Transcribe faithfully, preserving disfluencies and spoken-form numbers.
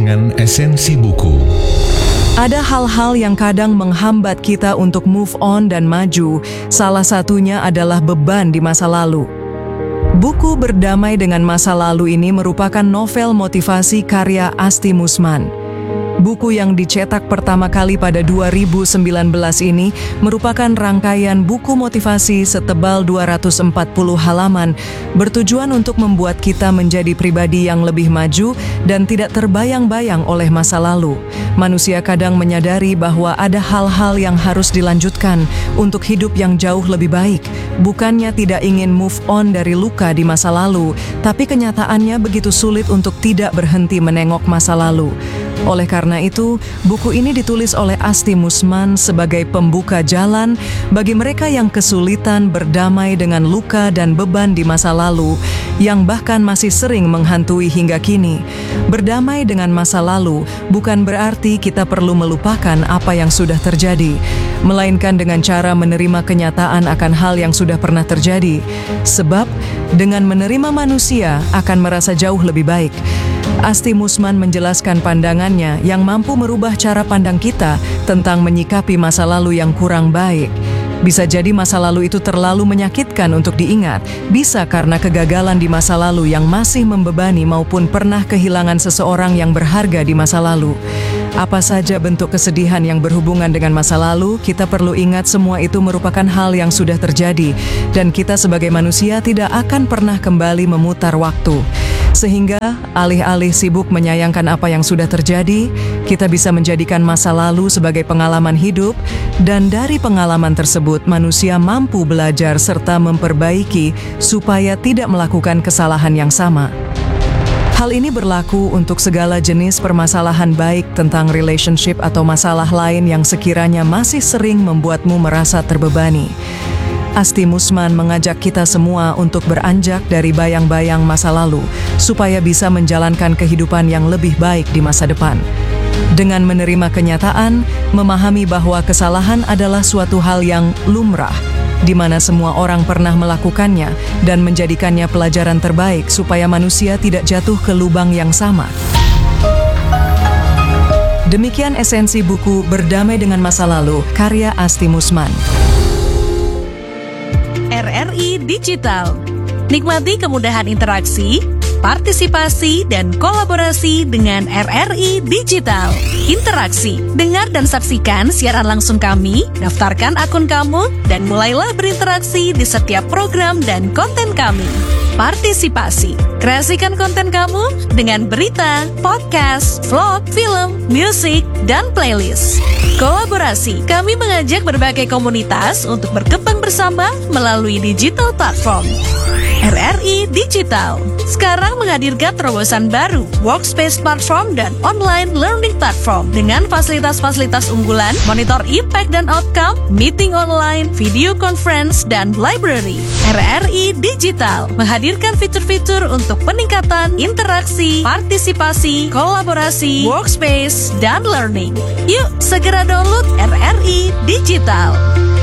dengan Esensi Buku. Ada hal-hal yang kadang menghambat kita untuk move on dan maju. Salah satunya adalah beban di masa lalu. Buku Berdamai dengan Masa Lalu ini merupakan novel motivasi karya Asti Musman. Buku yang dicetak pertama kali pada dua ribu sembilan belas ini merupakan rangkaian buku motivasi setebal dua ratus empat puluh halaman, bertujuan untuk membuat kita menjadi pribadi yang lebih maju dan tidak terbayang-bayang oleh masa lalu. Manusia kadang menyadari bahwa ada hal-hal yang harus dilanjutkan untuk hidup yang jauh lebih baik. Bukannya tidak ingin move on dari luka di masa lalu, tapi kenyataannya begitu sulit untuk tidak berhenti menengok masa lalu. Oleh karena itu, buku ini ditulis oleh Asti Musman sebagai pembuka jalan bagi mereka yang kesulitan berdamai dengan luka dan beban di masa lalu, yang bahkan masih sering menghantui hingga kini. Berdamai dengan masa lalu bukan berarti kita perlu melupakan apa yang sudah terjadi, melainkan dengan cara menerima kenyataan akan hal yang sudah pernah terjadi. Sebab, dengan menerima manusia akan merasa jauh lebih baik. Asti Musman menjelaskan pandangannya yang mampu merubah cara pandang kita tentang menyikapi masa lalu yang kurang baik. Bisa jadi masa lalu itu terlalu menyakitkan untuk diingat, bisa karena kegagalan di masa lalu yang masih membebani maupun pernah kehilangan seseorang yang berharga di masa lalu. Apa saja bentuk kesedihan yang berhubungan dengan masa lalu, kita perlu ingat semua itu merupakan hal yang sudah terjadi, dan kita sebagai manusia tidak akan pernah kembali memutar waktu. Sehingga, alih-alih sibuk menyayangkan apa yang sudah terjadi, kita bisa menjadikan masa lalu sebagai pengalaman hidup, dan dari pengalaman tersebut manusia mampu belajar serta memperbaiki supaya tidak melakukan kesalahan yang sama. Hal ini berlaku untuk segala jenis permasalahan baik tentang relationship atau masalah lain yang sekiranya masih sering membuatmu merasa terbebani. Asti Musman mengajak kita semua untuk beranjak dari bayang-bayang masa lalu, supaya bisa menjalankan kehidupan yang lebih baik di masa depan. Dengan menerima kenyataan, memahami bahwa kesalahan adalah suatu hal yang lumrah, di mana semua orang pernah melakukannya, dan menjadikannya pelajaran terbaik supaya manusia tidak jatuh ke lubang yang sama. Demikian esensi buku Berdamai dengan Masa Lalu, karya Asti Musman. R R I Digital. Nikmati kemudahan interaksi, partisipasi, dan kolaborasi dengan R R I Digital. Interaksi, dengar dan saksikan siaran langsung kami, daftarkan akun kamu, dan mulailah berinteraksi di setiap program dan konten kami. Partisipasi, kreasikan konten kamu dengan berita, podcast, vlog, film, musik, dan playlist. Kolaborasi, kami mengajak berbagai komunitas untuk berkembang bersama melalui digital platform. R R I Digital sekarang menghadirkan terobosan baru, workspace platform dan online learning platform dengan fasilitas-fasilitas unggulan, monitor impact dan outcome, meeting online, video conference, dan library. R R I Digital menghadirkan fitur-fitur untuk peningkatan interaksi, partisipasi, kolaborasi, workspace, dan learning. Yuk segera download R R I Digital.